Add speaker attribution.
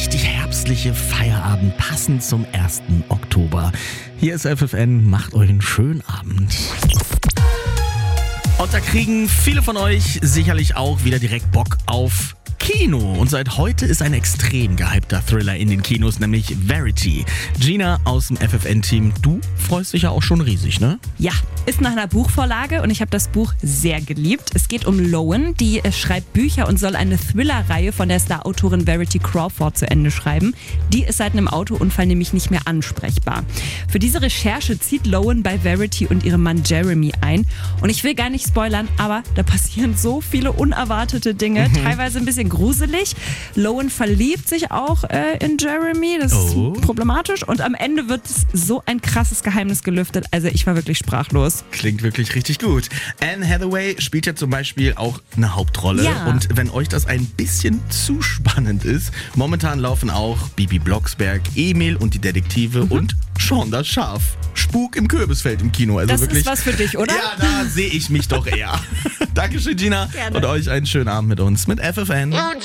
Speaker 1: richtig herbstliche Feierabend, passend zum 1. Oktober. Hier ist FFN, macht euch einen schönen Abend. Und da kriegen viele von euch sicherlich auch wieder direkt Bock auf Kino. Und seit heute ist ein extrem gehypter Thriller in den Kinos, nämlich Verity. Gina aus dem FFN-Team, du freust dich ja auch schon riesig, ne?
Speaker 2: Ja, ist nach einer Buchvorlage und ich habe das Buch sehr geliebt. Es geht um Lowen, die schreibt Bücher und soll eine Thriller-Reihe von der Star-Autorin Verity Crawford zu Ende schreiben. Die ist seit einem Autounfall nämlich nicht mehr ansprechbar. Für diese Recherche zieht Lowen bei Verity und ihrem Mann Jeremy ein. Und ich will gar nicht spoilern, aber da passieren so viele unerwartete Dinge, teilweise ein bisschen gruselig. Lowen verliebt sich auch in Jeremy, das ist problematisch. Und am Ende wird so ein krasses Geheimnis gelüftet. Also ich war wirklich sprachlos.
Speaker 1: Klingt wirklich richtig gut. Anne Hathaway spielt ja zum Beispiel auch eine Hauptrolle.
Speaker 2: Ja.
Speaker 1: Und wenn euch das ein bisschen zu spannend ist, momentan laufen auch Bibi Blocksberg, Emil und die Detektive und Sean das Schaf. Spuk im Kürbisfeld im Kino. Also
Speaker 2: Das
Speaker 1: wirklich,
Speaker 2: ist was für dich, oder?
Speaker 1: Ja, da sehe ich mich doch eher. Dankeschön, Gina.
Speaker 2: Gerne.
Speaker 1: Und euch einen schönen Abend mit uns, mit FFN.